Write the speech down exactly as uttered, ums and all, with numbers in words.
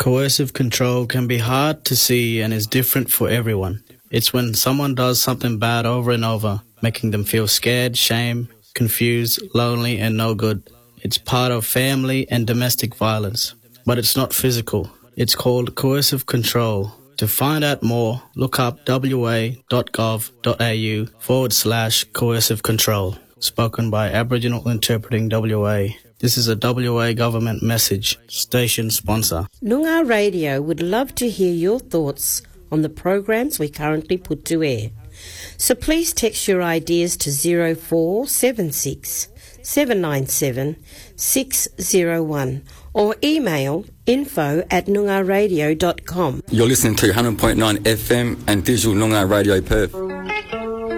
Coercive control can be hard to see and is different for everyone. It's when someone does something bad over and over, making them feel scared, shame, confused, lonely, and no good. It's part of family and domestic violence, but it's not physical. It's called coercive control. To find out more, look up wa.gov.au forward slash coercive control. Spoken by Aboriginal Interpreting W A. This is a W A government message. Station sponsor. Noongar Radio would love to hear your thoughts on the programs we currently put to air. So please text your ideas to zero four seven six seven nine seven six zero one or email info at noongarradio dot com. You're listening to one hundred point nine F M and digital Noongar Radio Perth.